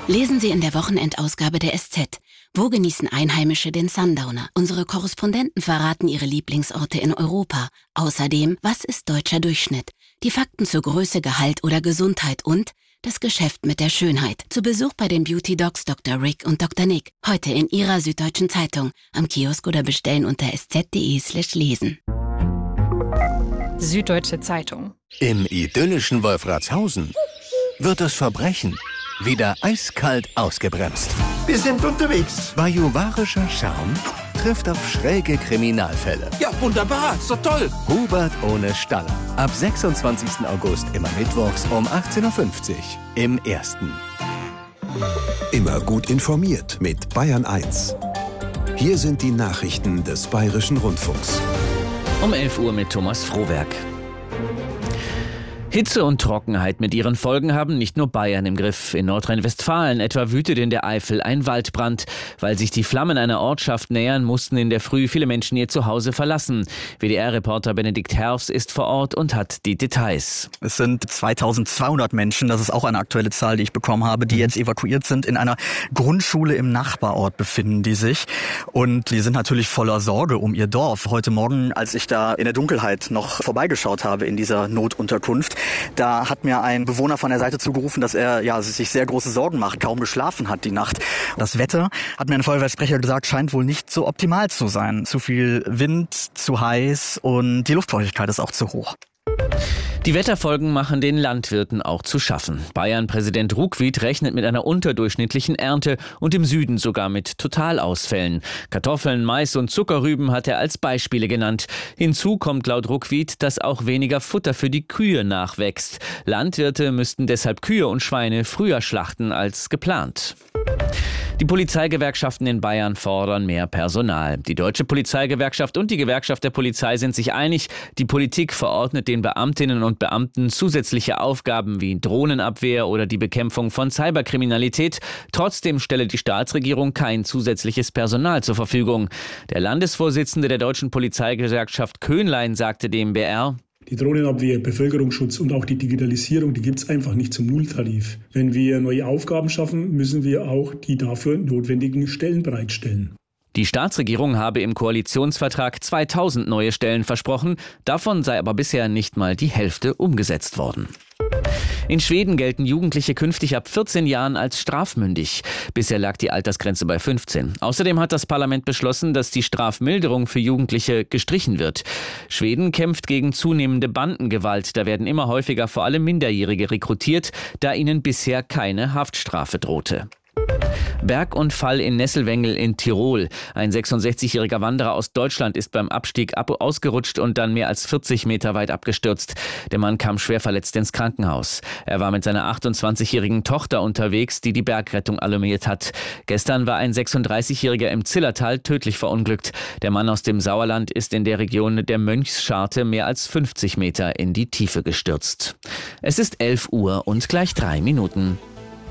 Lesen Sie in der Wochenendausgabe der SZ. Wo genießen Einheimische den Sundowner? Unsere Korrespondenten verraten ihre Lieblingsorte in Europa. Außerdem, was ist deutscher Durchschnitt? Die Fakten zur Größe, Gehalt oder Gesundheit und das Geschäft mit der Schönheit. Zu Besuch bei den Beauty Docs Dr. Rick und Dr. Nick. Heute in Ihrer Süddeutschen Zeitung. Am Kiosk oder bestellen unter sz.de/lesen. Süddeutsche Zeitung. Im idyllischen Wolfratshausen wird das Verbrechen wieder eiskalt ausgebremst. Wir sind unterwegs. Bajuwarischer Charme trifft auf schräge Kriminalfälle. Ja, wunderbar. Ist doch toll. Hubert ohne Staller. Ab 26. August immer mittwochs um 18.50 Uhr im Ersten. Immer gut informiert mit Bayern 1. Hier sind die Nachrichten des Bayerischen Rundfunks. Um 11 Uhr mit Thomas Frohwerk. Hitze und Trockenheit mit ihren Folgen haben nicht nur Bayern im Griff. In Nordrhein-Westfalen etwa wütet in der Eifel ein Waldbrand. Weil sich die Flammen einer Ortschaft nähern, mussten in der Früh viele Menschen ihr Zuhause verlassen. WDR-Reporter Benedikt Herfs ist vor Ort und hat die Details. Es sind 2200 Menschen, das ist auch eine aktuelle Zahl, die ich bekommen habe, die jetzt evakuiert sind. In einer Grundschule im Nachbarort befinden die sich. Und die sind natürlich voller Sorge um ihr Dorf. Heute Morgen, als ich da in der Dunkelheit noch vorbeigeschaut habe in dieser Notunterkunft, da hat mir ein Bewohner von der Seite zugerufen, dass er sich sehr große Sorgen macht, kaum geschlafen hat die Nacht. Das Wetter, hat mir ein Feuerwehrsprecher gesagt, scheint wohl nicht so optimal zu sein. Zu viel Wind, zu heiß und die Luftfeuchtigkeit ist auch zu hoch. Die Wetterfolgen machen den Landwirten auch zu schaffen. Bayern-Präsident Ruckwied rechnet mit einer unterdurchschnittlichen Ernte und im Süden sogar mit Totalausfällen. Kartoffeln, Mais und Zuckerrüben hat er als Beispiele genannt. Hinzu kommt laut Ruckwied, dass auch weniger Futter für die Kühe nachwächst. Landwirte müssten deshalb Kühe und Schweine früher schlachten als geplant. Die Polizeigewerkschaften in Bayern fordern mehr Personal. Die Deutsche Polizeigewerkschaft und die Gewerkschaft der Polizei sind sich einig, die Politik verordnet den Beamtinnen und Beamten zusätzliche Aufgaben wie Drohnenabwehr oder die Bekämpfung von Cyberkriminalität. Trotzdem stelle die Staatsregierung kein zusätzliches Personal zur Verfügung. Der Landesvorsitzende der Deutschen Polizeigewerkschaft Köhnlein sagte dem BR: Die Drohnenabwehr, Bevölkerungsschutz und auch die Digitalisierung, die gibt es einfach nicht zum Nulltarif. Wenn wir neue Aufgaben schaffen, müssen wir auch die dafür notwendigen Stellen bereitstellen. Die Staatsregierung habe im Koalitionsvertrag 2000 neue Stellen versprochen. Davon sei aber bisher nicht mal die Hälfte umgesetzt worden. In Schweden gelten Jugendliche künftig ab 14 Jahren als strafmündig. Bisher lag die Altersgrenze bei 15. Außerdem hat das Parlament beschlossen, dass die Strafmilderung für Jugendliche gestrichen wird. Schweden kämpft gegen zunehmende Bandengewalt. Da werden immer häufiger vor allem Minderjährige rekrutiert, da ihnen bisher keine Haftstrafe drohte. Bergunfall in Nesselwengel in Tirol. Ein 66-jähriger Wanderer aus Deutschland ist beim Abstieg ausgerutscht und dann mehr als 40 Meter weit abgestürzt. Der Mann kam schwer verletzt ins Krankenhaus. Er war mit seiner 28-jährigen Tochter unterwegs, die die Bergrettung alarmiert hat. Gestern war ein 36-jähriger im Zillertal tödlich verunglückt. Der Mann aus dem Sauerland ist in der Region der Mönchsscharte mehr als 50 Meter in die Tiefe gestürzt. Es ist 11 Uhr und gleich 3 Minuten.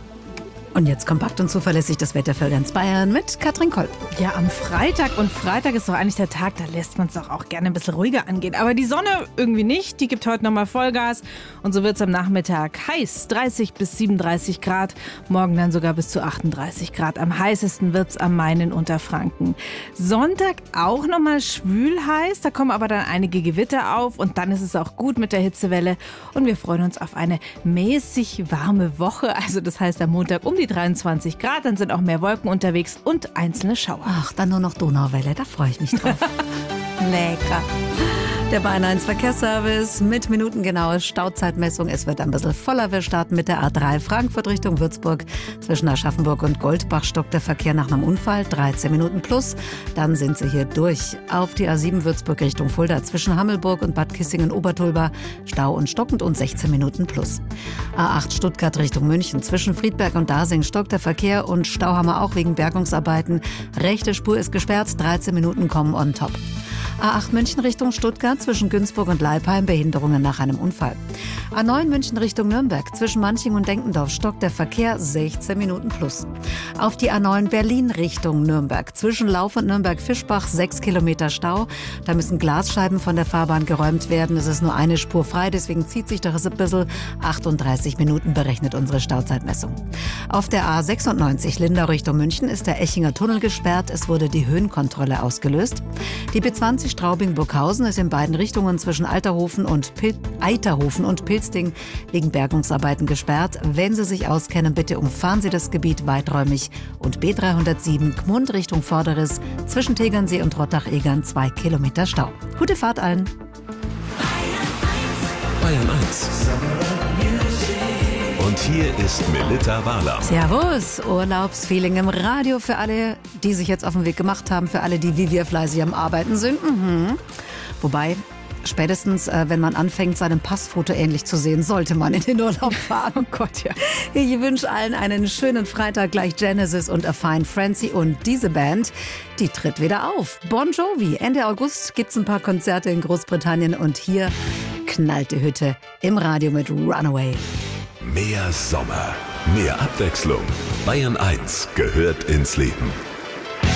Und jetzt kompakt und zuverlässig das Wetter für ganz Bayern mit Katrin Kolb. Ja, am Freitag. Und Freitag ist doch eigentlich der Tag, da lässt man es doch auch gerne ein bisschen ruhiger angehen. Aber die Sonne irgendwie nicht. Die gibt heute nochmal Vollgas. Und so wird es am Nachmittag heiß. 30 bis 37 Grad. Morgen dann sogar bis zu 38 Grad. Am heißesten wird es am Main in Unterfranken. Sonntag auch nochmal schwül heiß. Da kommen aber dann einige Gewitter auf. Und dann ist es auch gut mit der Hitzewelle. Und wir freuen uns auf eine mäßig warme Woche. Also das heißt am Montag um die 23 Grad, dann sind auch mehr Wolken unterwegs und einzelne Schauer. Ach, dann nur noch Donauwelle, da freue ich mich drauf. Lecker. Der Bayern 1 Verkehrsservice mit minutengenaue Stauzeitmessung. Es wird ein bisschen voller. Wir starten mit der A3 Frankfurt Richtung Würzburg. Zwischen Aschaffenburg und Goldbach stockt der Verkehr nach einem Unfall. 13 Minuten plus. Dann sind sie hier durch. Auf die A7 Würzburg Richtung Fulda. Zwischen Hammelburg und Bad Kissingen-Obertulba. Stau und stockend und 16 Minuten plus. A8 Stuttgart Richtung München. Zwischen Friedberg und Dasing stockt der Verkehr und Stau haben wir auch wegen Bergungsarbeiten. Rechte Spur ist gesperrt. 13 Minuten kommen on top. A8 München Richtung Stuttgart zwischen Günzburg und Leipheim Behinderungen nach einem Unfall. A9 München Richtung Nürnberg zwischen Manching und Denkendorf stockt der Verkehr 16 Minuten plus. Auf die A9 Berlin Richtung Nürnberg zwischen Lauf und Nürnberg-Fischbach 6 Kilometer Stau. Da müssen Glasscheiben von der Fahrbahn geräumt werden. Es ist nur eine Spur frei, deswegen zieht sich das ein bisschen. 38 Minuten berechnet unsere Stauzeitmessung. Auf der A96 Lindau Richtung München ist der Echinger Tunnel gesperrt. Es wurde die Höhenkontrolle ausgelöst. Die B20 Straubing-Burghausen ist in beiden Richtungen zwischen Eiterhofen und Pilsting wegen Bergungsarbeiten gesperrt. Wenn Sie sich auskennen, bitte umfahren Sie das Gebiet weiträumig. Und B307 Gmund Richtung Vorderes zwischen Tegernsee und Rottach-Egern 2 Kilometer Stau. Gute Fahrt allen. Bayern 1. Und hier ist Melitta Wahler. Servus, Urlaubsfeeling im Radio für alle, die sich jetzt auf den Weg gemacht haben, für alle, die wie wir fleißig am Arbeiten sind. Wobei, spätestens, wenn man anfängt, seinem Passfoto ähnlich zu sehen, sollte man in den Urlaub fahren. Oh Gott, ja. Ich wünsche allen einen schönen Freitag, gleich Genesis und A Fine Frenzy. Und diese Band, die tritt wieder auf. Bon Jovi. Ende August gibt's ein paar Konzerte in Großbritannien und hier knallt die Hütte im Radio mit Runaway. Mehr Sommer, mehr Abwechslung. Bayern 1 gehört ins Leben.